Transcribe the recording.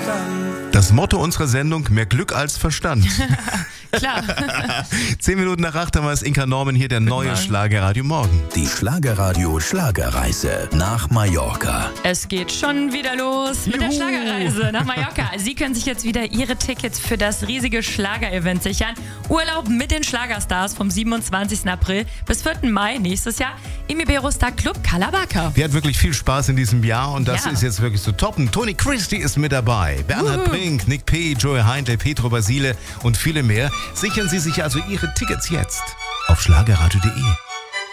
Das Motto unserer Sendung: mehr Glück als Verstand. Klar. 10 Minuten nach 8 haben wir es. Inka Norman hier, der neue Schlagerradio Morgen. Die Schlagerradio Schlagerreise nach Mallorca. Es geht schon wieder los mit der Schlagerreise nach Mallorca. Sie können sich jetzt wieder Ihre Tickets für das riesige Schlager-Event sichern. Urlaub mit den Schlagerstars vom 27. April bis 4. Mai nächstes Jahr im Iberostar Club Cala Vaca. Wir hatten wirklich viel Spaß in diesem Jahr und das Ja. ist jetzt wirklich zu toppen. Toni Christie ist mit dabei, Bernhard Brink, Nick P., Joey Heindl, Petro Basile und viele mehr. Sichern Sie sich also Ihre Tickets jetzt auf schlagerradio.de.